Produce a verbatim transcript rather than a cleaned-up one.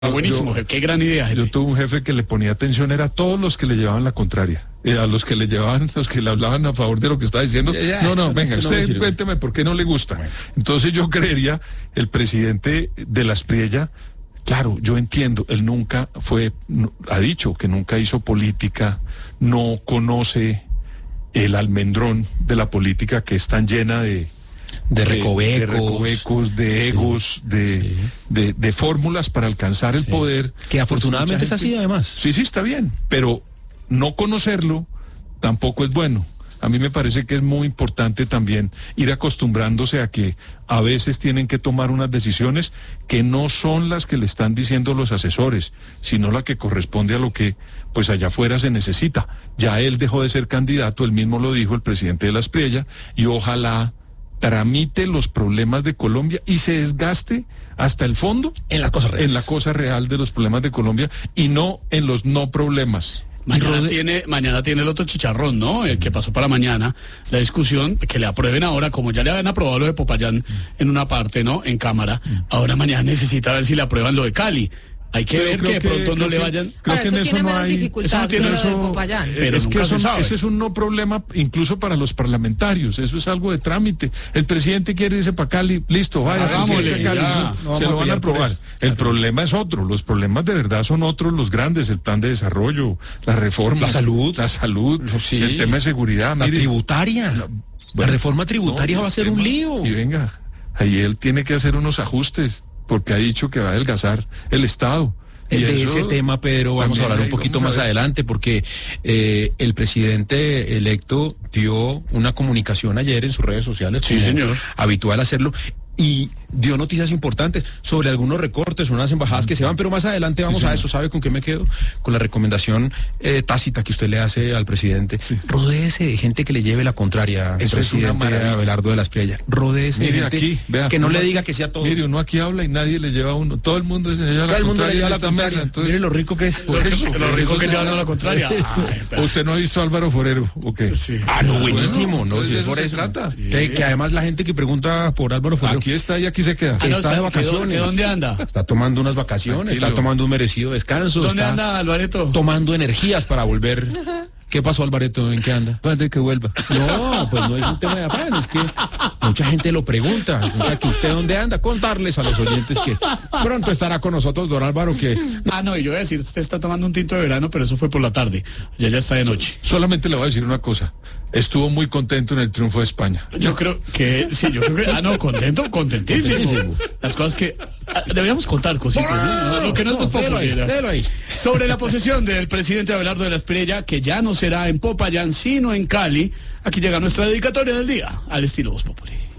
Buenísimo, yo, qué gran idea, jefe. Yo tuve un jefe que le ponía atención, era a todos los que le llevaban la contraria, eh, a los que le llevaban, los que le hablaban a favor de lo que estaba diciendo. Ya, ya, no, no, venga, usted no cuénteme por qué no le gusta. Bueno. Entonces yo creería, el presidente de la Aspriella, claro, yo entiendo, él nunca fue, ha dicho que nunca hizo política, no conoce el almendrón de la política que es tan llena de... De recovecos, de, de, recovecos, de egos, sí, de, sí. de, de, de fórmulas para alcanzar el sí. poder. Que afortunadamente es así, además. Sí, sí, está bien, pero no conocerlo tampoco es bueno. A mí me parece que es muy importante también ir acostumbrándose a que a veces tienen que tomar unas decisiones que no son las que le están diciendo los asesores, sino la que corresponde a lo que pues allá afuera se necesita. Ya él dejó de ser candidato, él mismo lo dijo, el presidente de la Aspriella, y ojalá tramite los problemas de Colombia y se desgaste hasta el fondo en las cosas reales. En la cosa real de los problemas de Colombia y no en los no problemas. Mañana Rode... tiene, mañana tiene el otro chicharrón, ¿no? El que pasó para mañana, la discusión, que le aprueben ahora, como ya le habían aprobado lo de Popayán mm. en una parte, ¿no? En Cámara, mm. ahora mañana necesita ver si le aprueban lo de Cali. Hay que pero ver que de pronto que, no le que, vayan... Creo Ahora, que eso en tiene eso no menos hay... dificultad Eso tiene que eso, lo de Popayán. Pero es que eso no, ese es un no problema incluso para los parlamentarios, eso es algo de trámite. El presidente quiere irse para Cali, listo, vaya, Hagámosle, Cali, ya, no, se lo van a aprobar. El problema es otro, los problemas de verdad son otros, los grandes, el plan de desarrollo, la reforma, la salud, la salud, sí. el tema de seguridad, la mire, tributaria, la, bueno, la reforma tributaria no, va a ser tema, un lío. Y venga, ahí él tiene que hacer unos ajustes, porque ha dicho que va a adelgazar el Estado. De ese tema, Pedro, vamos a hablar un poquito más adelante, porque eh, el presidente electo dio una comunicación ayer en sus redes sociales, sí, señor, habitual hacerlo, y dio noticias importantes sobre algunos recortes, unas embajadas que se van, pero más adelante vamos sí, a eso. ¿Sabe con qué me quedo? Con la recomendación eh, tácita que usted le hace al presidente. Sí. Rodéese de gente que le lleve la contraria al presidente Abelardo de la Aspriella. Rodéese de gente aquí, vea, que no le diga que sea todo. Mire, uno aquí habla y nadie le lleva a uno. Todo el mundo se lleva a la todo contraria. El mundo le lleva a la contraria. Mesa, entonces, mire lo rico que es. Lo rico, lo rico que llevan a la contraria. Ay, ¿usted no ha visto a Álvaro Forero? ¿O qué? Sí. Ah, no, buenísimo. Bueno, no, si es por eso trata. Sí. Que, que además la gente que pregunta por Álvaro Forero. Aquí está y aquí se queda. Ah, no, está de vacaciones. ¿De dónde anda? Está tomando unas vacaciones, Tranquilo. Está tomando un merecido descanso. ¿Dónde está anda, Alvareto? Tomando energías para volver. ¿Qué pasó, Alvareto? ¿En qué anda? Para que vuelva. No, pues no es un tema de afán, es que mucha gente lo pregunta. Pregunta que usted dónde anda. Contarles a los oyentes que pronto estará con nosotros don Álvaro, que... Ah, no, y yo voy a decir, usted está tomando un tinto de verano, pero eso fue por la tarde. Ya ya está de noche. Solamente le voy a decir una cosa. Estuvo muy contento en el triunfo de España. Yo creo que, sí, yo creo que... Ah, no, contento, contentísimo. contentísimo. Las cosas que... Ah, deberíamos contar cositas. ¿no? No, lo que no, no es poco. Ahí, ahí. Sobre la posesión del presidente Abelardo de la Aspriella, que ya no será en Popayán, sino en Cali. Aquí llega nuestra dedicatoria del día, al estilo Voz Populi.